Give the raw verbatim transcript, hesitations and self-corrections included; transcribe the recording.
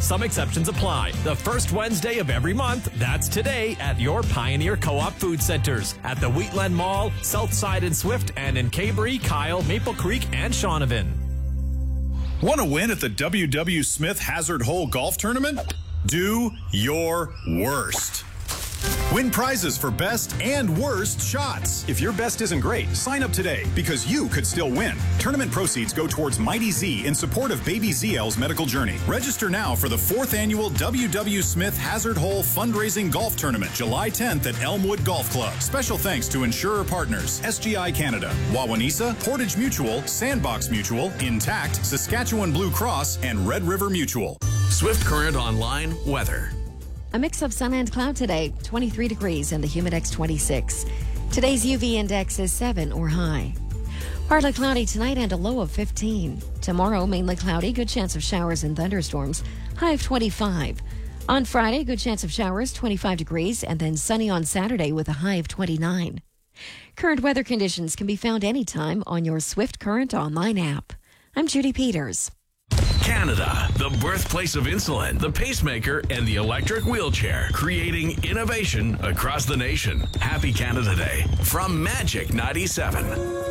Some exceptions apply. The first Wednesday of every month, that's today at your Pioneer Co-op food centers at the Wheatland Mall, Southside in Swift, and in Cabery, Kyle, Maple Creek, and Shaunavon. Want to win at the W W Smith Hazard Hole Golf Tournament? Do your worst. Win prizes for best and worst shots. If your best isn't great, sign up today because you could still win. Tournament proceeds go towards Mighty Z in support of baby Z L's medical journey. Register now for the fourth annual W W Smith Hazard Hole Fundraising Golf Tournament, July tenth at Elmwood Golf Club. Special thanks to insurer partners S G I Canada, Wawanesa, Portage Mutual, Sandbox Mutual, Intact, Saskatchewan Blue Cross, and Red River Mutual. Swift Current Online weather. A mix of sun and cloud today, twenty-three degrees and the Humidex twenty-six. Today's U V index is seven or high. Partly cloudy tonight and a low of fifteen. Tomorrow, mainly cloudy, good chance of showers and thunderstorms, high of twenty-five. On Friday, good chance of showers, twenty-five degrees, and then sunny on Saturday with a high of twenty-nine. Current weather conditions can be found anytime on your Swift Current Online app. I'm Judy Peters. Canada, the birthplace of insulin, the pacemaker, and the electric wheelchair, creating innovation across the nation. Happy Canada Day from Magic ninety-seven.